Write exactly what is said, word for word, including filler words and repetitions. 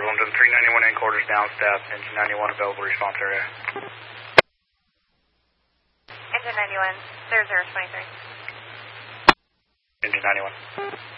London three ninety-one in quarters down, staff, engine ninety-one available response area. Engine ninety-one, zero zero twenty-three. Engine ninety-one.